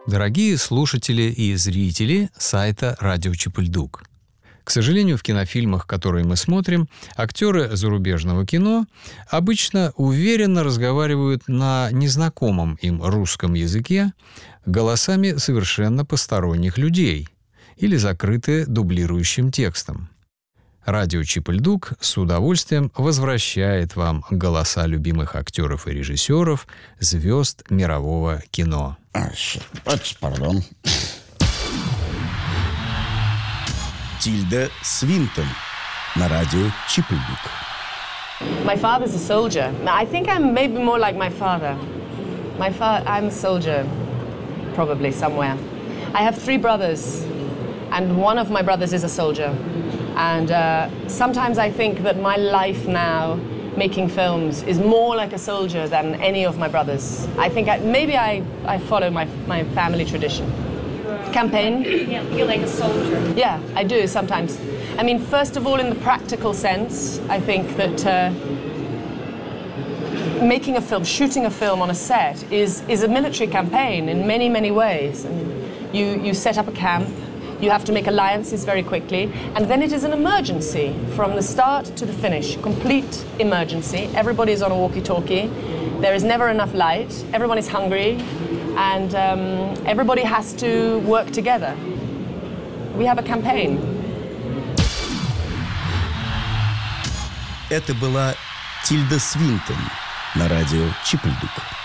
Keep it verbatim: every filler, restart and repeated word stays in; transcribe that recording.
Дорогие слушатели и зрители сайта «Радио Чепыльдук». К сожалению, в кинофильмах, которые мы смотрим, актеры зарубежного кино обычно уверенно разговаривают на незнакомом им русском языке голосами совершенно посторонних людей или закрыты дублирующим текстом. Радио Чепыльдук с удовольствием возвращает вам голоса любимых актеров и режиссеров, звезд мирового кино. Пардон. Тильда Свинтон на радио Чепыльдук. My father's a soldier. I think I'm maybe more like my father. My fa- I'm a soldier, probably somewhere. I have three brothers, and one of my brothers is a soldier. And uh, sometimes I think that my life now, making films, is more like a soldier than any of my brothers. I think I, maybe I, I follow my, my family tradition. Campaign? Yeah, you're like a soldier. Yeah, I do sometimes. I mean, first of all, in the practical sense, I think that uh, making a film, shooting a film on a set is, is a military campaign in many, many ways. I mean, you, you set up a camp, you have to make alliances very quickly, and then it is an emergency from the start to the finish, complete emergency. Everybody is on a walkie-talkie, there is never enough light, everyone is hungry, and um, everybody has to work together. We have a campaign. Это была Тильда Свинтон на радио Чепыльдук.